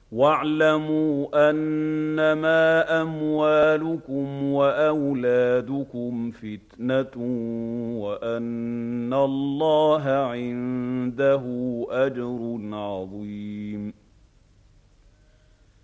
وَاعْلَمُوا أَنَّمَا أَمْوَالُكُمْ وَأَوْلَادُكُمْ فِتْنَةٌ وَأَنَّ اللَّهَ عِندَهُ أَجْرٌ عَظِيمٌ